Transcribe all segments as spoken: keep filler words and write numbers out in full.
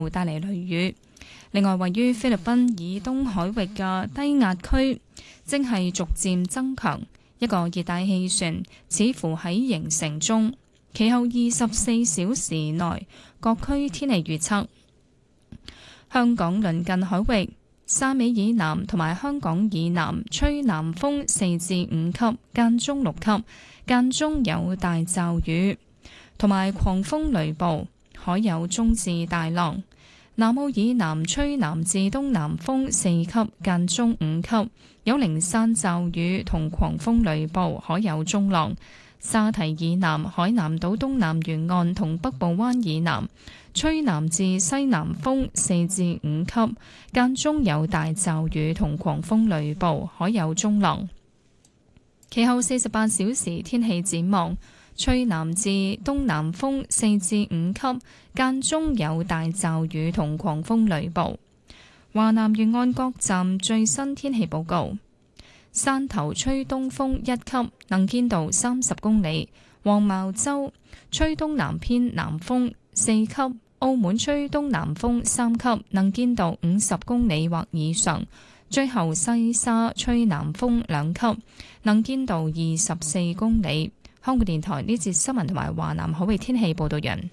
帶嚟雷雨。另外，位於菲律賓以東海域嘅低壓區正係逐漸增強，一個熱帶氣旋似乎喺形成中。其後二十四小時內各區天氣預測：香港鄰近海域、汕尾以南同埋香港以南吹南風四至五級，間中六級，間中有大驟雨同埋狂風雷暴，海有中至大浪。南澳以南吹南至東南風四級，間中五級，有零散驟雨同狂風雷暴，海有中浪。沙堤以南、海南島東南沿岸同北部灣以南吹南至西南風四至五級，間中有大驟雨同狂風雷暴，海有中浪。其後四十八小時天氣展望：吹南至東南風四至五級，間中有大驟雨同狂風雷暴。華南沿岸各站最新天氣報告：汕頭吹東風一級，能見度三十公里；黃茅洲吹東南偏南風四級；澳門吹東南風三級，能見度五十公里或以上。最後西沙吹南風兩級，能見度二十四公里。香港電台呢節新聞同埋華南海域天氣報道人。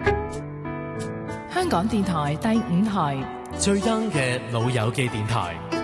香港電台第五台最 young 嘅老友記電台。